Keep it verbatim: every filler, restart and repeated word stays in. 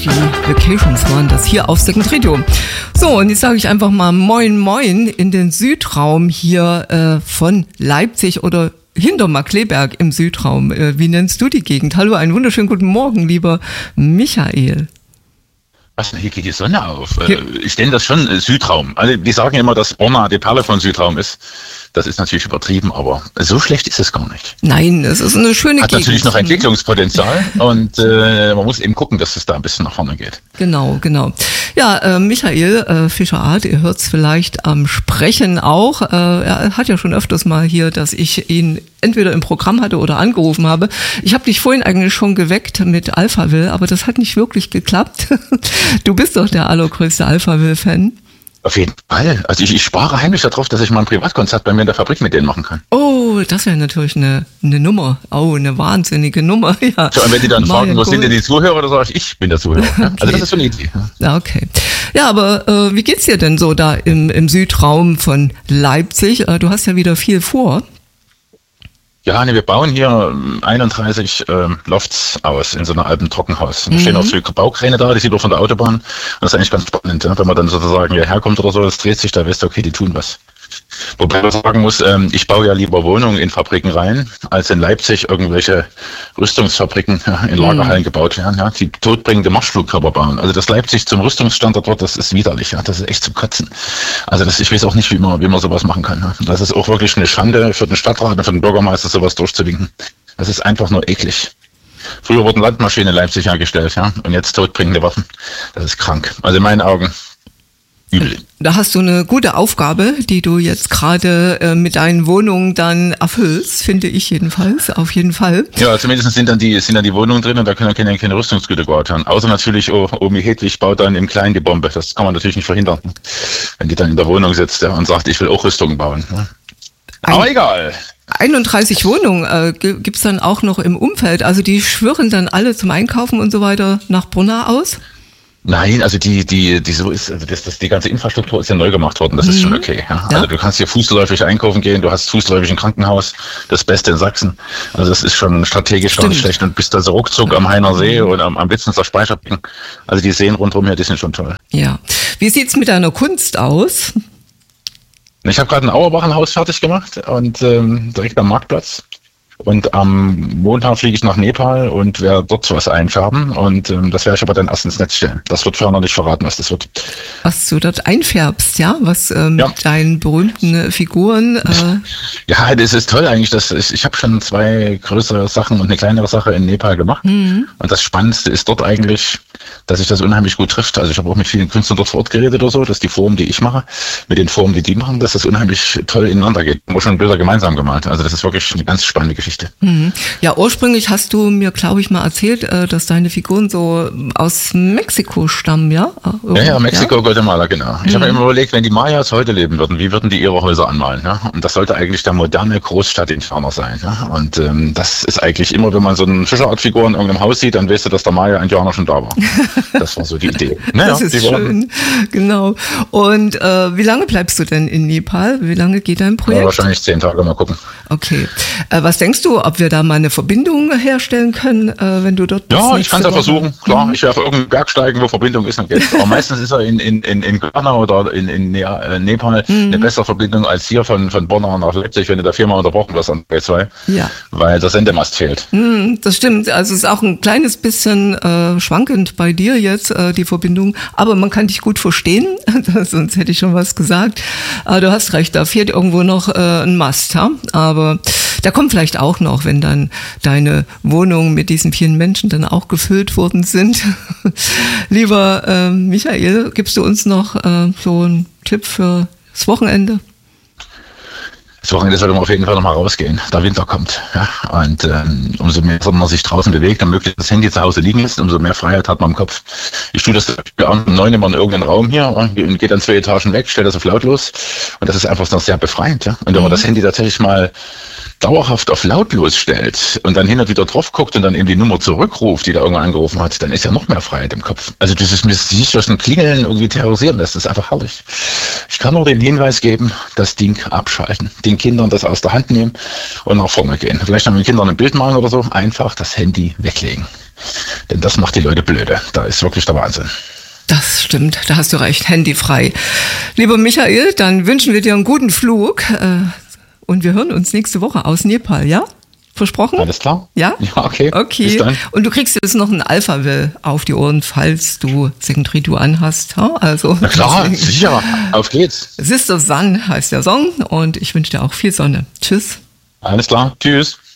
die Vacations waren das hier auf Second Radio. So, und jetzt sage ich einfach mal Moin Moin in den Südraum hier äh, von Leipzig oder hinter Markkleeberg im Südraum. Äh, wie nennst du die Gegend? Hallo, einen wunderschönen guten Morgen, lieber Michael. Was, hier geht die Sonne auf. Hier. Ich nenne das schon Südraum. Also die sagen immer, dass Borna die Perle von Südraum ist. Das ist natürlich übertrieben, aber so schlecht ist es gar nicht. Nein, es ist eine schöne Hat Gegend. Hat natürlich noch Entwicklungspotenzial und äh, man muss eben gucken, dass es da ein bisschen nach vorne geht. Genau, genau. Ja, äh, Michael äh, Fischer-Art, ihr hört es vielleicht am Sprechen auch. Äh, er hat ja schon öfters mal hier, dass ich ihn entweder im Programm hatte oder angerufen habe. Ich habe dich vorhin eigentlich schon geweckt mit Alphaville, aber das hat nicht wirklich geklappt. Du bist doch der allergrößte Alphaville-Fan. Auf jeden Fall. Also ich, ich spare heimlich darauf, dass ich mal ein Privatkonzert bei mir in der Fabrik mit denen machen kann. Oh, das wäre natürlich eine, eine Nummer. Oh, eine wahnsinnige Nummer. Ja. So, und wenn die dann fragen, wo sind denn die Zuhörer, oder sage ich, ich bin der Zuhörer. Ja? Okay. Also das ist so eine Idee. Ja, okay. Ja, aber äh, wie geht's dir denn so da im, im Südraum von Leipzig? Äh, du hast ja wieder viel vor. Ja, ne, wir bauen hier einunddreißig ähm, Lofts aus in so einem alten Trockenhaus. Da mhm. stehen auch so Baukräne da, die sieht man von der Autobahn. Und das ist eigentlich ganz spannend, ja? Wenn man dann sozusagen hierher kommt oder so, das dreht sich, da weißt du, okay, die tun was. Wobei man sagen muss, ähm, ich baue ja lieber Wohnungen in Fabriken rein, als in Leipzig irgendwelche Rüstungsfabriken ja, in Lagerhallen mhm. gebaut werden, ja, die todbringende Marschflugkörper bauen. Also das Leipzig zum Rüstungsstandort wird, das ist widerlich, ja, das ist echt zum Kotzen. Also das, ich weiß auch nicht, wie man, wie man sowas machen kann. Ja. Das ist auch wirklich eine Schande für den Stadtrat und für den Bürgermeister, sowas durchzuwinken. Das ist einfach nur eklig. Früher wurden Landmaschinen in Leipzig hergestellt, ja, und jetzt todbringende Waffen. Das ist krank. Also in meinen Augen übel. Da hast du eine gute Aufgabe, die du jetzt gerade äh, mit deinen Wohnungen dann erfüllst, finde ich jedenfalls, auf jeden Fall. Ja, zumindest sind dann die sind dann die Wohnungen drin und da können keine, keine Rüstungsgüter gebaut werden. Außer natürlich, oh, Omi Hedwig baut dann im Kleinen die Bombe. Das kann man natürlich nicht verhindern. Wenn die dann in der Wohnung sitzt ja, und sagt, ich will auch Rüstungen bauen. Ja. Aber Ein, egal. einunddreißig Wohnungen äh, gibt's dann auch noch im Umfeld. Also die schwirren dann alle zum Einkaufen und so weiter nach Brunna aus? Nein, also die, die, die so ist, also das, das, die ganze Infrastruktur ist ja neu gemacht worden, das mhm. ist schon okay. Ja. Ja. Also du kannst hier fußläufig einkaufen gehen, du hast fußläufig ein Krankenhaus, das Beste in Sachsen. Also das ist schon strategisch gar nicht schlecht und bist also ruckzuck am Heiner See und am, am Witzensser Speicherbecken. Also die Seen rundherum hier, die sind schon toll. Ja. Wie sieht's mit deiner Kunst aus? Ich habe gerade ein Auerbachenhaus fertig gemacht und ähm, direkt am Marktplatz. Und am Montag fliege ich nach Nepal und werde dort was einfärben. Und ähm, das werde ich aber dann erst ins Netz stellen. Das wird ferner nicht verraten, was das wird. Was du dort einfärbst, ja? Was ähm, mit ja. deinen berühmten Figuren? Äh ja, das ist toll eigentlich. Das ist, ich habe schon zwei größere Sachen und eine kleinere Sache in Nepal gemacht. Mhm. Und das Spannendste ist dort eigentlich, dass sich das unheimlich gut trifft. Also ich habe auch mit vielen Künstlern dort vor Ort geredet oder so, dass die Formen, die ich mache, mit den Formen, die die machen, dass das unheimlich toll ineinander geht. Wir haben schon Bilder gemeinsam gemalt. Also das ist wirklich eine ganz spannende Geschichte. Ja, ursprünglich hast du mir, glaube ich, mal erzählt, dass deine Figuren so aus Mexiko stammen, ja? Irgendwie, ja, ja, Mexiko, ja? Guatemala, genau. Ich mhm. habe mir immer überlegt, wenn die Mayas heute leben würden, wie würden die ihre Häuser anmalen? Ja? Und das sollte eigentlich der moderne Großstadtentferner sein. Ja? Und ähm, das ist eigentlich immer, wenn man so eine Fischerartfigur in irgendeinem Haus sieht, dann weißt du, dass der Maya-Indianer schon da war. Das war so die Idee. Naja, das ist schön, genau. Und äh, wie lange bleibst du denn in Nepal? Wie lange geht dein Projekt? Ja, wahrscheinlich zehn Tage, mal gucken. Okay. Äh, was denkst du, ob wir da mal eine Verbindung herstellen können, äh, wenn du dort bist? Ja, ich kann es ja versuchen. Klar, mhm. ich werde auf irgendeinen Berg steigen, wo Verbindung ist. Und geht. Aber meistens ist er in, in, in, in Ghana oder in, in Nepal mhm. eine bessere Verbindung als hier von, von Bonn nach Leipzig, wenn du da viermal unterbrochen wirst an B zwei. Ja. Weil der Sendemast fehlt. Mhm, das stimmt. Also es ist auch ein kleines bisschen äh, schwankend bei dir jetzt, äh, die Verbindung. Aber man kann dich gut verstehen. Sonst hätte ich schon was gesagt. Aber du hast recht, da fehlt irgendwo noch äh, ein Mast. Ha? Aber da kommt vielleicht auch noch, wenn dann deine Wohnungen mit diesen vielen Menschen dann auch gefüllt worden sind. Lieber äh, Michael, gibst du uns noch äh, so einen Tipp für das Wochenende? Das Wochenende sollte man auf jeden Fall noch mal rausgehen. Der Winter kommt. Ja? Und ähm, umso mehr man sich draußen bewegt und möglichst das Handy zu Hause liegen lässt, umso mehr Freiheit hat man im Kopf. Ich tue das um neun immer in irgendeinen Raum hier und gehe dann zwei Etagen weg, stelle das auf lautlos. Und das ist einfach noch sehr befreiend. Ja? Und wenn man das Handy tatsächlich mal dauerhaft auf lautlos stellt und dann hin und wieder drauf guckt und dann eben die Nummer zurückruft, die da irgendwann angerufen hat, dann ist ja noch mehr Freiheit im Kopf. Also das ist mir sich durch ein Klingeln irgendwie terrorisieren lässt, das ist einfach herrlich. Ich kann nur den Hinweis geben, das Ding abschalten, den Kindern das aus der Hand nehmen und nach vorne gehen. Vielleicht noch mit den Kindern ein Bild malen oder so, einfach das Handy weglegen. Denn das macht die Leute blöde. Da ist wirklich der Wahnsinn. Das stimmt, da hast du recht, handyfrei. Lieber Michael, dann wünschen wir dir einen guten Flug und wir hören uns nächste Woche aus Nepal, ja? Versprochen? Alles klar? Ja? Ja, okay. Okay. Bis dann. Und du kriegst jetzt noch ein Alphaville auf die Ohren, falls du Second Rito anhast. Also, na klar, deswegen. Sicher. Auf geht's. Sister Sun heißt der Song und ich wünsche dir auch viel Sonne. Tschüss. Alles klar. Tschüss.